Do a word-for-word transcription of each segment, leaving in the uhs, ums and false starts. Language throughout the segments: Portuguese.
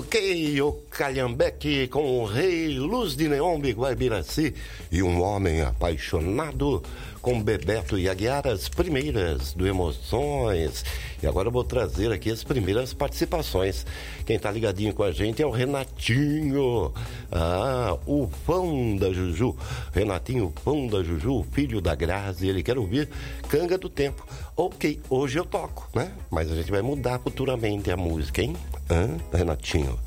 Ok, o Calhambeque com o Rei, Luz de Neon, Biguaibiraci e um homem apaixonado com Bebeto e Aguiar, as primeiras do Emoções. E agora eu vou trazer aqui as primeiras participações. Quem tá ligadinho com a gente é o Renatinho, ah, o fã da Juju. Renatinho, fã da Juju, filho da Grazi, ele quer ouvir Canga do Tempo. Ok, hoje eu toco, né? Mas a gente vai mudar futuramente a música, hein? Hã, Renatinho?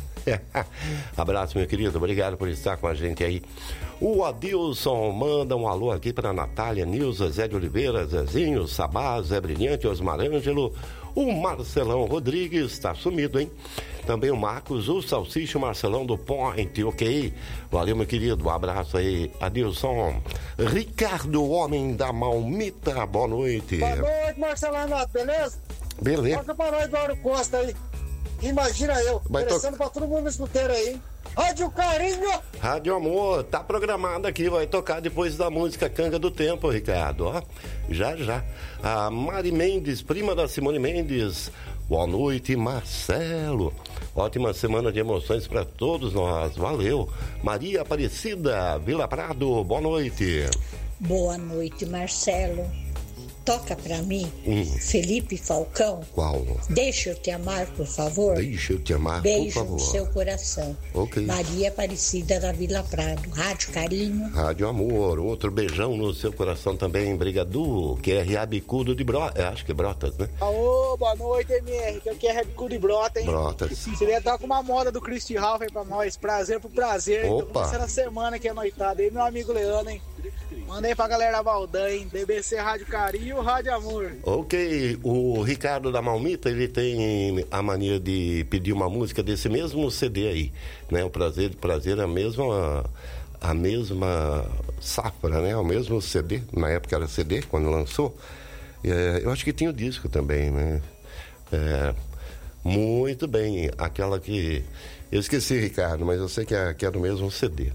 Abraço, meu querido, obrigado por estar com a gente aí. O Adilson manda um alô aqui para Natália, Nilza, Zé de Oliveira, Zezinho, Sabá, Zé Brilhante, Osmar Ângelo. O Marcelão Rodrigues está sumido, hein? Também o Marcos, o Salsicha, o Marcelão do Point, ok? Valeu, meu querido, um abraço aí, Adilson. Ricardo, homem da Malmita, boa noite. Boa noite, Marcelão, beleza? Beleza. Toca pra nós, Eduardo Costa aí. Imagina eu, Vai oferecendo to... pra todo mundo escuteiro aí, hein? Rádio Carinho! Rádio Amor, tá programado aqui, vai tocar depois da música Canga do Tempo, Ricardo, ó, já, já. A Mari Mendes, prima da Simone Mendes, boa noite, Marcelo. Ótima semana de emoções para todos nós, valeu. Maria Aparecida, Vila Prado, boa noite. Boa noite, Marcelo. Toca pra mim, hum. Felipe Falcão. Qual? Deixa eu te amar, por favor. Deixa eu te amar, Beijo por favor. no seu coração. Ok. Maria Aparecida da Vila Prado. Rádio Carinho. Rádio Amor. Outro beijão no seu coração também, Brigadu, que é Riabicudo de Brotas. Acho que é Brotas, né? Alô, boa noite, M R. Que aqui é Riabicudo de Brotas, hein? Brotas. Seria estar com uma moda do Christy Ralph aí pra nós. Prazer pro prazer. Opa. Então, essa semana que é noitada aí, meu amigo Leandro, hein? Mandei pra galera Valdan, hein? D B C Rádio Carinho, Rádio Amor. Ok, o Ricardo da Malmita, ele tem a mania de pedir uma música desse mesmo C D aí, né? O Prazer, Prazer é a mesma, a mesma safra, né? O mesmo C D, na época era C D, quando lançou. É, eu acho que tinha o disco também, né? É, muito bem, aquela que... Eu esqueci, Ricardo, mas eu sei que é, que é do mesmo C D.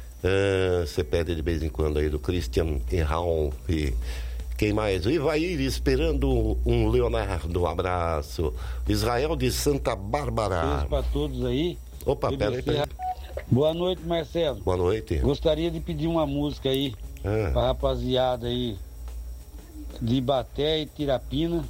Você uh, pede de vez em quando aí do Christian e Ralph. Quem mais? O Ivair esperando um Leonardo, um abraço. Israel de Santa Bárbara. Beijo pra todos aí. Opa, pera aí, pera aí. Boa noite, Marcelo. Boa noite. Gostaria de pedir uma música aí ah. pra rapaziada aí de Ibaté e Tirapina.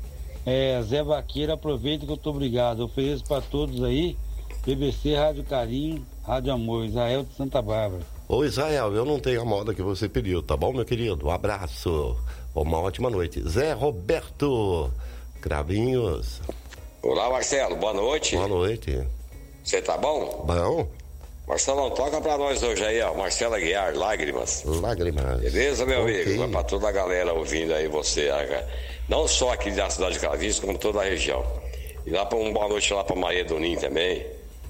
É, Zé Vaqueiro, aproveita que eu tô obrigado. Ofereço pra todos aí. B B C, Rádio Carinho, Rádio Amor, Israel de Santa Bárbara. Ô Israel, eu não tenho a moda que você pediu, tá bom, meu querido? Um abraço, uma ótima noite. Zé Roberto Cravinhos. Olá, Marcelo, boa noite. Boa noite. Você tá bom? Bom. Marcelão, toca pra nós hoje aí, ó, Marcelo Aguiar, Lágrimas. Lágrimas. Beleza, meu okay. amigo? Vai pra toda a galera ouvindo aí você, não só aqui da cidade de Cravinhos, como toda a região. E lá pra uma boa noite lá pra Maria Donim também.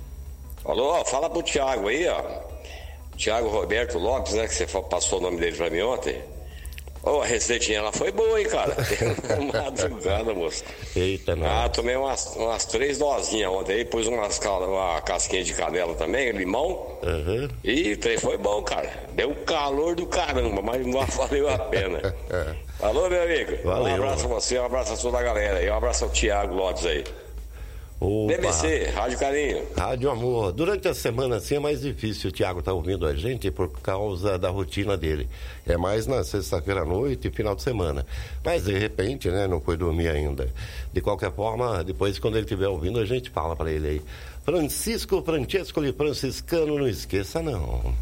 Alô, fala pro Thiago aí, ó. Thiago Roberto Lopes, né? Que você passou o nome dele pra mim ontem. Ô, oh, a receitinha lá foi boa, hein, cara? Madrugada, moço. Eita, não. Ah, tomei umas, umas três dosinhas ontem aí, pus umas, uma casquinha de canela também, limão. Uhum. E o trem foi bom, cara. Deu calor do caramba, mas valeu a pena. Alô, meu amigo. Valeu. Um abraço a você, um abraço a toda a galera aí. Um abraço ao Thiago Lopes aí. Opa. B B C, Rádio Carinho. Rádio Amor. Durante a semana assim é mais difícil o Thiago tá ouvindo a gente por causa da rotina dele. É mais na sexta-feira à noite e final de semana. Mas de repente, né, não foi dormir ainda. De qualquer forma, depois quando ele estiver ouvindo, a gente fala para ele aí. Francisco Francesco e Franciscano, não esqueça não.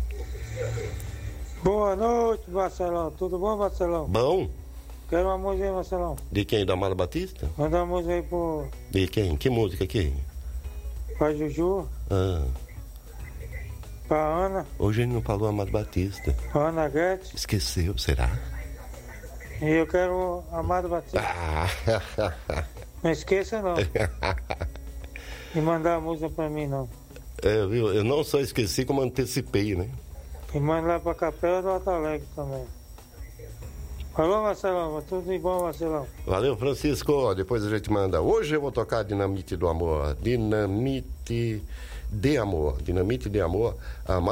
Boa noite, Marcelão. Tudo bom, Marcelão? Bom. Quero uma música aí, Marcelão. De quem? Do Amado Batista? Manda uma música aí pro... De quem? Que música aqui? Pra Juju. Ah. Pra Ana. Hoje ele não falou Amado Batista. Pra Ana Guedes. Esqueceu, será? E eu quero Amado Batista. Ah. Não esqueça, não. E mandar a música pra mim, não. É, viu? Eu não só esqueci, como antecipei, né? E manda lá pra Capela do Alto Alegre também. Alô, Marcelão, tudo de bom, Marcelão? Valeu, Francisco. Depois a gente manda. Hoje eu vou tocar Dinamite do Amor. Dinamite de Amor. Dinamite de Amor.